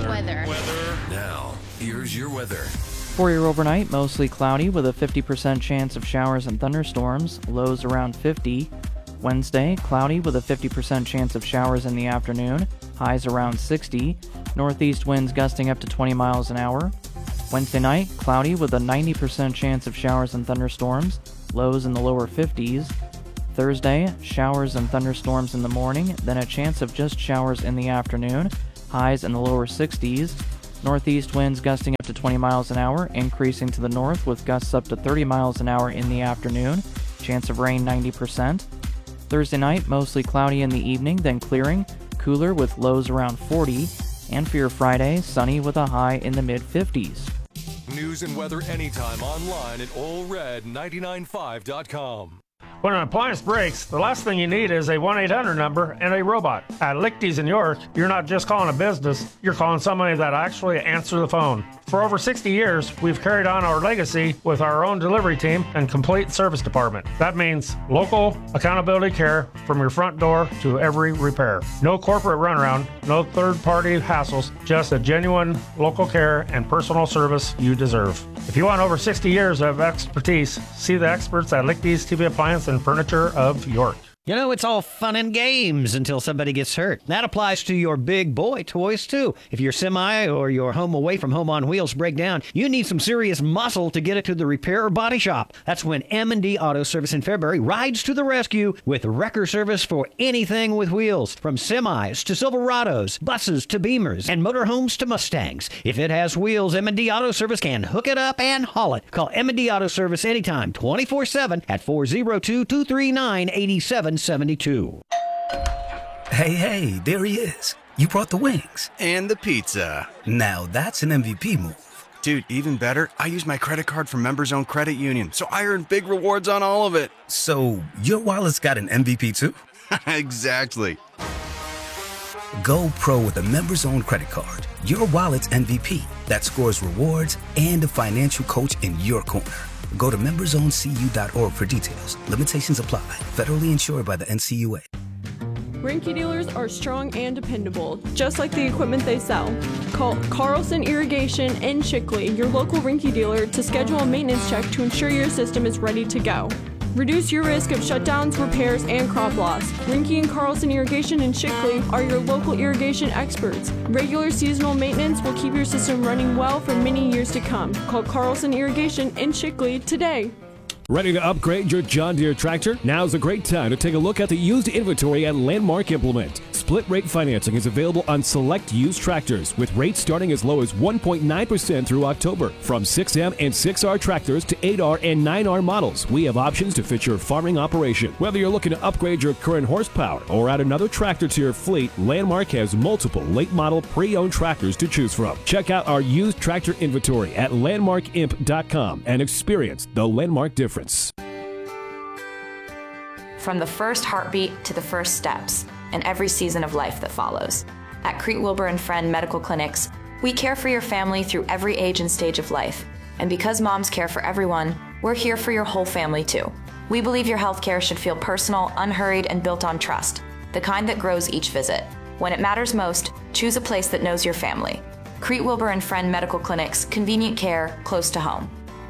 Weather. Now, here's your weather. For your overnight, mostly cloudy with a 50% chance of showers and thunderstorms, lows around 50. Wednesday, cloudy with a 50% chance of showers in the afternoon, highs around 60. Northeast winds gusting up to 20 miles an hour. Wednesday night, cloudy with a 90% chance of showers and thunderstorms, lows in the lower 50s. Thursday, showers and thunderstorms in the morning, then a chance of just showers in the afternoon, highs in the lower 60s. Northeast winds gusting up to 20 miles an hour, increasing to the north with gusts up to 30 miles an hour in the afternoon, chance of rain 90%. Thursday night, mostly cloudy in the evening, then clearing, cooler with lows around 40. And for your Friday, sunny with a high in the mid-50s. News and weather anytime online at allred995.com. When an appliance breaks, the last thing you need is a 1-800 number and a robot. At Lichty's in York, you're not just calling a business, you're calling somebody that actually answers the phone. For over 60 years, we've carried on our legacy with our own delivery team and complete service department. That means local accountability care from your front door to every repair. No corporate runaround, no third-party hassles, just a genuine local care and personal service you deserve. If you want over 60 years of expertise, see the experts at Lichty's TV Appliance and Furniture of York. You know, it's all fun and games until somebody gets hurt. That applies to your big boy toys, too. If your semi or your home away from home on wheels break down, you need some serious muscle to get it to the repair or body shop. That's when M&D Auto Service in Fairbury rides to the rescue with wrecker service for anything with wheels. From semis to Silverados, buses to Beamers, and motorhomes to Mustangs. If it has wheels, M&D Auto Service can hook it up and haul it. Call M&D Auto Service anytime, 24/7 at 402-239-8772. Hey, there he is. You brought the wings. And the pizza. Now that's an MVP move. Dude, even better, I used my credit card from Members Owned Credit Union, so I earned big rewards on all of it. So your wallet's got an MVP too? Exactly. Go pro with a Members Owned credit card. Your wallet's MVP that scores rewards and a financial coach in your corner. Go to membersowncu.org for details. Limitations apply. Federally insured by the NCUA. Rinky dealers are strong and dependable, just like the equipment they sell. Call Carlson Irrigation in Shickley, your local Rinky dealer, to schedule a maintenance check to ensure your system is ready to go. Reduce your risk of shutdowns, repairs, and crop loss. Rinky and Carlson Irrigation in Shickley are your local irrigation experts. Regular seasonal maintenance will keep your system running well for many years to come. Call Carlson Irrigation in Shickley today. Ready to upgrade your John Deere tractor? Now's a great time to take a look at the used inventory at Landmark Implement. Split rate financing is available on select used tractors with rates starting as low as 1.9% through October. From 6M and 6R tractors to 8R and 9R models, we have options to fit your farming operation. Whether you're looking to upgrade your current horsepower or add another tractor to your fleet, Landmark has multiple late model pre-owned tractors to choose from. Check out our used tractor inventory at landmarkimp.com and experience the Landmark difference. From the first heartbeat to the first steps, and every season of life that follows. At Crete Wilbur and Friend Medical Clinics, we care for your family through every age and stage of life. And because moms care for everyone, we're here for your whole family too. We believe your health care should feel personal, unhurried, and built on trust, the kind that grows each visit. When it matters most, choose a place that knows your family. Crete Wilbur and Friend Medical Clinics, convenient care close to home.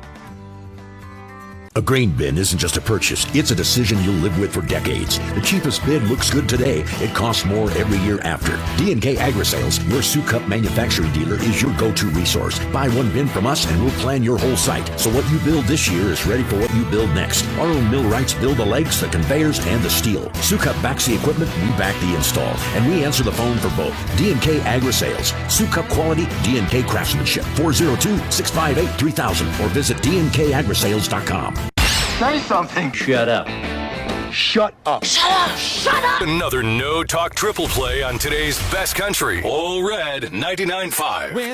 A grain bin isn't just a purchase, it's a decision you'll live with for decades. The cheapest bin looks good today, it costs more every year after. D&K Agri-Sales, your Sukup manufacturing dealer, is your go-to resource. Buy one bin from us and we'll plan your whole site, so what you build this year is ready for what you build next. Our own millwrights build the legs, the conveyors, and the steel. Sukup backs the equipment, we back the install, and we answer the phone for both. D&K Agri-Sales, Sukup quality, D&K craftsmanship, 402-658-3000, or visit dnkagrisales.com. Say something. Shut up. Shut up. Shut up. Shut up. Another no-talk triple play on today's best country. All Red 99.5.